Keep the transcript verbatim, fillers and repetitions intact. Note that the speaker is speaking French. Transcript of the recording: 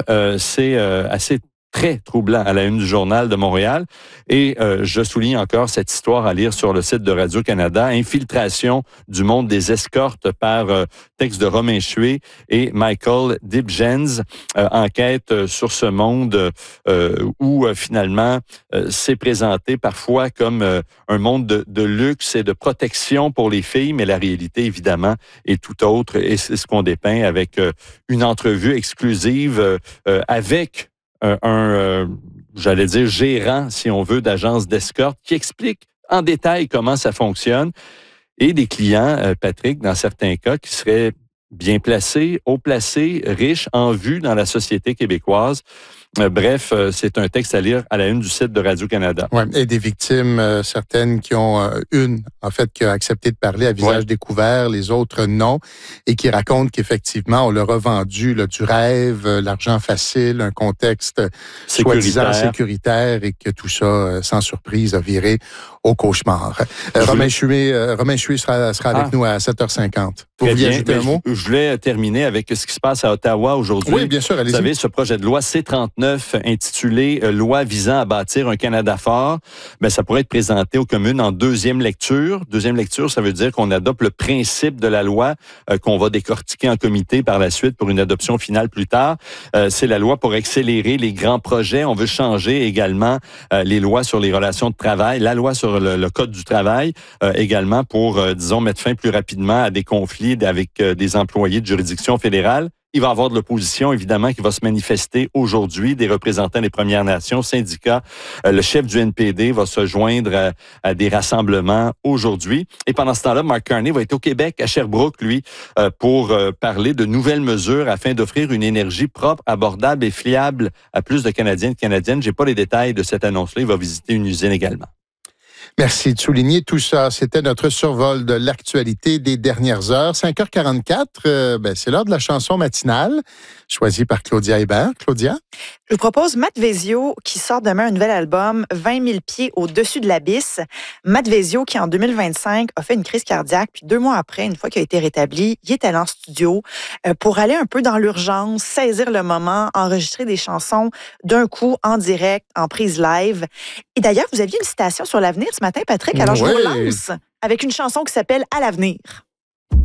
euh, c'est euh, assez très troublant à la une du Journal de Montréal. Et euh, je souligne encore cette histoire à lire sur le site de Radio-Canada. Infiltration du monde des escortes par euh, texte de Romain Chué et Michael Dibjens. Euh, enquête euh, sur ce monde euh, où euh, finalement euh, c'est présenté parfois comme euh, un monde de, de luxe et de protection pour les filles, mais la réalité évidemment est tout autre. Et c'est ce qu'on dépeint avec euh, une entrevue exclusive euh, euh, avec un, un euh, j'allais dire, gérant, si on veut, d'agence d'escorte qui explique en détail comment ça fonctionne. Et des clients, euh, Patrick, dans certains cas, qui seraient bien placés, haut placés, riches, en vue dans la société québécoise. Euh, bref, euh, c'est un texte à lire à la une du site de Radio-Canada. Oui, et des victimes, euh, certaines qui ont euh, une, en fait, qui a accepté de parler à visage ouais. découvert, les autres non, et qui racontent qu'effectivement, on leur a vendu là, du rêve, euh, l'argent facile, un contexte soi-disant sécuritaire, et que tout ça, euh, sans surprise, a viré au cauchemar. Euh, Romain Chué, euh, Romain Chué sera, sera avec ah. nous à sept heures cinquante. Vous vouliez ajouter un mot? Je, je voulais terminer avec ce qui se passe à Ottawa aujourd'hui. Oui, bien sûr, allez-y. Vous savez, ce projet de loi C trente-neuf intitulé euh, « Loi visant à bâtir un Canada fort », ben, ça pourrait être présenté aux communes en deuxième lecture. Deuxième lecture, ça veut dire qu'on adopte le principe de la loi euh, qu'on va décortiquer en comité par la suite pour une adoption finale plus tard. Euh, c'est la loi pour accélérer les grands projets. On veut changer également euh, les lois sur les relations de travail, la loi sur le, le Code du travail euh, également pour, euh, disons, mettre fin plus rapidement à des conflits avec euh, des employés de juridiction fédérale. Il va y avoir de l'opposition, évidemment, qui va se manifester aujourd'hui, des représentants des Premières Nations, syndicats. Euh, le chef du N P D va se joindre à, à des rassemblements aujourd'hui. Et pendant ce temps-là, Mark Carney va être au Québec, à Sherbrooke, lui, euh, pour euh, parler de nouvelles mesures afin d'offrir une énergie propre, abordable et fiable à plus de Canadiens et de Canadiennes. J'ai pas les détails de cette annonce-là. Il va visiter une usine également. Merci de souligner tout ça. C'était notre survol de l'actualité des dernières heures. cinq heures quarante-quatre, euh, ben, c'est l'heure de la chanson matinale, choisie par Claudia Hébert. Claudia? Je vous propose Matt Vezio, qui sort demain un nouvel album, vingt mille pieds au-dessus de l'abysse. Matt Vezio, qui en deux mille vingt-cinq a fait une crise cardiaque, puis deux mois après, une fois qu'il a été rétabli, il est allé en studio euh, pour aller un peu dans l'urgence, saisir le moment, enregistrer des chansons d'un coup, en direct, en prise live. Et d'ailleurs, vous aviez une citation sur l'avenir ce matin, Patrick, alors je oui. vous relance avec une chanson qui s'appelle « À l'avenir ».